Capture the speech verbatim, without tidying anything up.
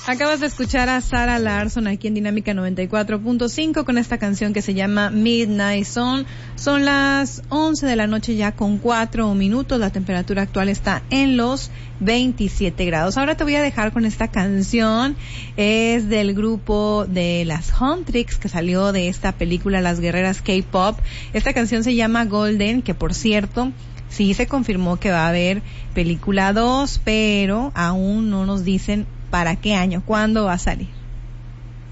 Acabas de escuchar a Sarah Larsson aquí en Dinámica noventa y cuatro punto cinco con esta canción que se llama Midnight Zone. Son las once de la noche ya con cuatro minutos. La temperatura actual está en los veintisiete grados. Ahora te voy a dejar con esta canción. Es del grupo de las Huntrix que salió de esta película Las Guerreras K-Pop. Esta canción se llama Golden, que por cierto sí se confirmó que va a haber película dos, pero aún no nos dicen para qué año, cuándo va a salir.